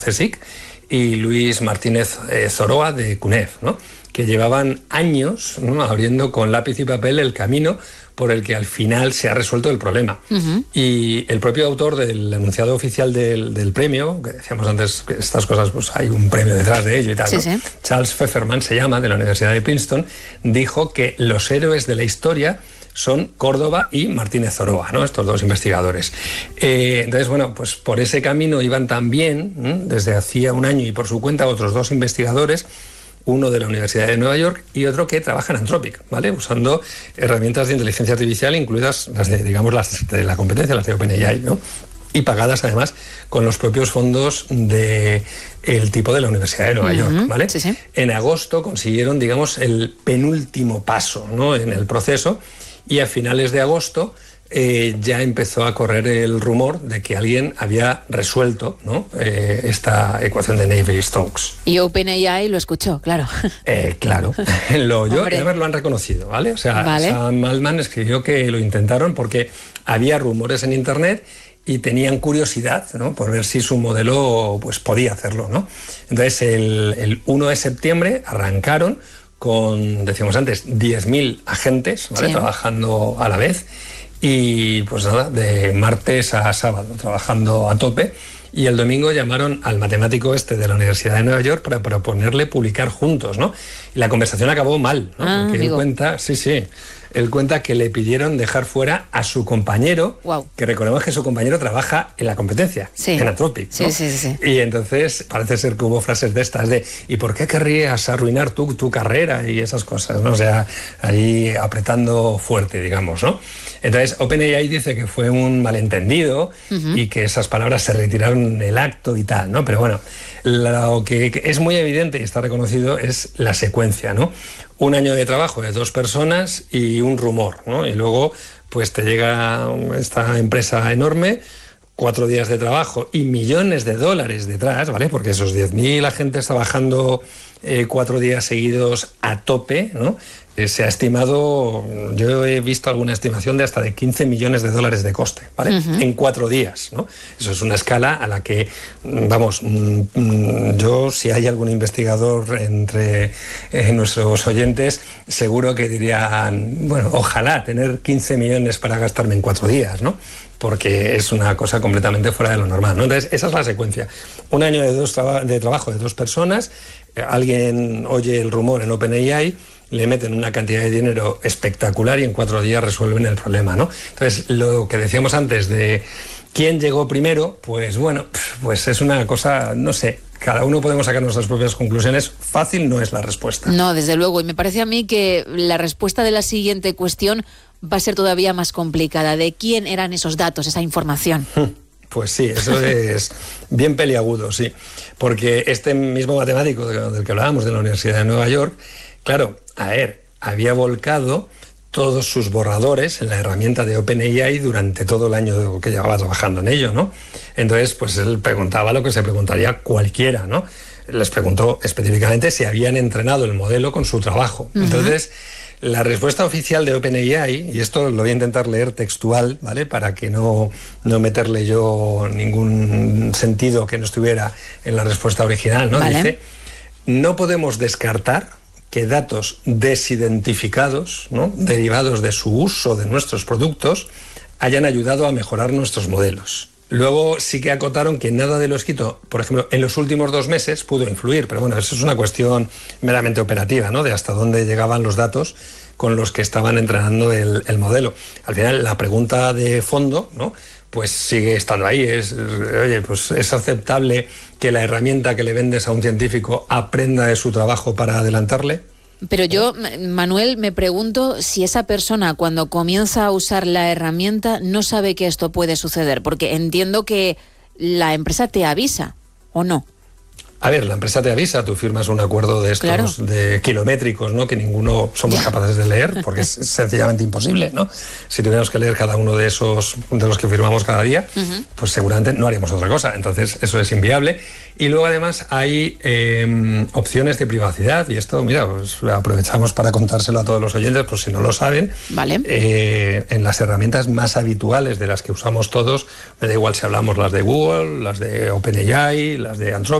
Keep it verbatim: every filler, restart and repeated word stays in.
CSIC y Luis Martínez eh, Zoroa de CUNEF, ¿no? Que llevaban años, ¿no?, abriendo con lápiz y papel el camino por el que al final se ha resuelto el problema. Uh-huh. Y el propio autor del enunciado oficial del, del premio, que decíamos antes que estas cosas, pues hay un premio detrás de ello y tal, sí, ¿no? Sí. Charles Pfefferman se llama, de la Universidad de Princeton, dijo que los héroes de la historia son Córdoba y Martínez Zoroa, ¿no?, estos dos investigadores. Eh, entonces, bueno, pues por ese camino iban también, ¿eh?, desde hacía un año y por su cuenta, otros dos investigadores, uno de la Universidad de Nueva York y otro que trabaja en Anthropic, ¿vale?, usando herramientas de inteligencia artificial, incluidas las de, digamos, las de la competencia, las de OpenAI, ¿no?, y pagadas además con los propios fondos de el tipo de la Universidad de Nueva York, ¿vale? Sí, sí. En agosto consiguieron, digamos, el penúltimo paso, ¿no?, en el proceso, y a finales de agosto Eh, ya empezó a correr el rumor de que alguien había resuelto, ¿no?, eh, esta ecuación de Navier-Stokes. Y OpenAI lo escuchó, claro. Eh, claro, lo oyó y además lo han reconocido, ¿vale? O sea, vale. Sam Altman escribió que lo intentaron porque había rumores en Internet y tenían curiosidad, ¿no?, por ver si su modelo, pues, podía hacerlo, ¿no? Entonces, el, el uno de septiembre arrancaron con, decíamos antes, diez mil agentes, ¿vale?, sí, trabajando a la vez. Y pues nada, de martes a sábado, trabajando a tope. Y el domingo llamaron al matemático este de la Universidad de Nueva York para proponerle publicar juntos, ¿no? Y la conversación acabó mal, ¿no? Ah, porque él cuenta, sí, sí, él cuenta que le pidieron dejar fuera a su compañero, wow, que recordemos que su compañero trabaja en la competencia, sí, en Anthropic, ¿no? Sí, sí, sí. Y entonces parece ser que hubo frases de estas de ¿y por qué querrías arruinar tu, tu carrera? Y esas cosas, ¿no? O sea, ahí apretando fuerte, digamos, ¿no? Entonces, OpenAI dice que fue un malentendido, uh-huh, y que esas palabras se retiraron del acto y tal, ¿no? Pero bueno, lo que es muy evidente y está reconocido es la secuencia, ¿no? Un año de trabajo de dos personas y un rumor, ¿no? Y luego, pues te llega esta empresa enorme, cuatro días de trabajo y millones de dólares detrás, ¿vale? Porque esos diez mil agentes trabajando eh, cuatro días seguidos a tope, ¿no? Eh, se ha estimado, yo he visto alguna estimación de hasta de quince millones de dólares de coste, ¿vale? Uh-huh. En cuatro días, ¿no? Eso es una escala a la que, vamos, yo, si hay algún investigador entre eh, nuestros oyentes, seguro que dirían, bueno, ojalá tener quince millones para gastarme en cuatro días, ¿no? Porque es una cosa completamente fuera de lo normal, ¿no? Entonces, esa es la secuencia. Un año de, dos traba- de trabajo de dos personas, eh, alguien oye el rumor en OpenAI, le meten una cantidad de dinero espectacular y en cuatro días resuelven el problema, ¿no? Entonces, lo que decíamos antes de quién llegó primero, pues bueno, pues es una cosa, no sé, cada uno podemos sacar nuestras propias conclusiones. Fácil no es la respuesta. No, desde luego, y me parece a mí que la respuesta de la siguiente cuestión va a ser todavía más complicada. ¿De quién eran esos datos, esa información? Pues sí, eso es bien peliagudo, sí. Porque este mismo matemático del que hablábamos, de la Universidad de Nueva York, claro, a ver, había volcado todos sus borradores en la herramienta de OpenAI durante todo el año que llevaba trabajando en ello, ¿no? Entonces, pues él preguntaba lo que se preguntaría cualquiera, ¿no? Les preguntó específicamente si habían entrenado el modelo con su trabajo. Uh-huh. Entonces, la respuesta oficial de OpenAI, y esto lo voy a intentar leer textual, ¿vale?, para que no, no meterle yo ningún sentido que no estuviera en la respuesta original, ¿no? Vale. Dice, no podemos descartar que datos desidentificados, ¿no?, derivados de su uso de nuestros productos, hayan ayudado a mejorar nuestros modelos. Luego sí que acotaron que nada de lo escrito, por ejemplo, en los últimos dos meses pudo influir, pero bueno, eso es una cuestión meramente operativa, ¿no?, de hasta dónde llegaban los datos con los que estaban entrenando el, el modelo. Al final, la pregunta de fondo, ¿no?, pues sigue estando ahí. Es, oye, pues es aceptable que la herramienta que le vendes a un científico aprenda de su trabajo para adelantarle. Pero yo, Manuel, me pregunto si esa persona, cuando comienza a usar la herramienta, no sabe que esto puede suceder, porque entiendo que la empresa te avisa, ¿o no? A ver, la empresa te avisa, tú firmas un acuerdo de estos claro. de kilométricos, ¿no? Que ninguno somos yeah. capaces de leer, porque es sencillamente imposible, ¿no? Si tuviéramos que leer cada uno de esos, de los que firmamos cada día, uh-huh. pues seguramente no haríamos otra cosa. Entonces, eso es inviable. Y luego, además, hay eh, opciones de privacidad, y esto, mira, pues aprovechamos para contárselo a todos los oyentes, pues si no lo saben, vale. eh, en las herramientas más habituales de las que usamos todos, me da igual si hablamos las de Google, las de OpenAI, las de Anthropic,